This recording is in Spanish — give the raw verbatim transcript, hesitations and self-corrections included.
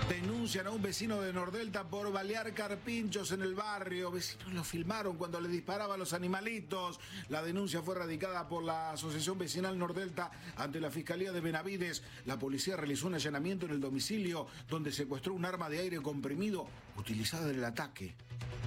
Denuncian a un vecino de Nordelta por balear carpinchos en el barrio. Vecinos lo filmaron cuando le disparaba a los animalitos. La denuncia fue radicada por la Asociación Vecinal Nordelta ante la Fiscalía de Benavides. La policía realizó un allanamiento en el domicilio donde secuestró un arma de aire comprimido utilizada en el ataque.